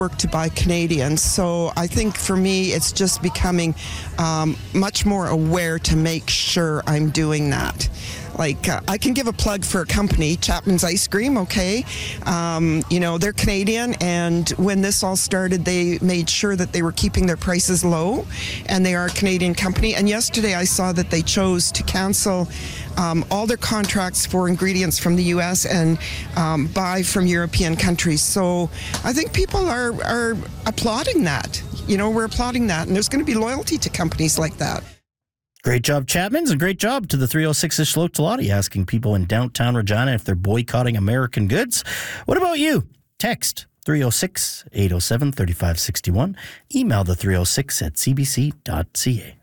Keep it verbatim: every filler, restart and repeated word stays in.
work to buy Canadian. So I think for me, it's just becoming um, much more aware to make sure I'm doing that. Like, uh, I can give a plug for a company, Chapman's Ice Cream, okay? Um, you know, they're Canadian, and when this all started, they made sure that they were keeping their prices low, and they are a Canadian company. And yesterday I saw that they chose to cancel um, all their contracts for ingredients from the U S and um, buy from European countries. So I think people are, are applauding that. You know, we're applauding that, and there's going to be loyalty to companies like that. Great job, Chapman's, and great job to the three oh six-ish Lotelati asking people in downtown Regina if they're boycotting American goods. What about you? Text three oh six, eight oh seven, three five six one. Email the three oh six at c b c dot c a.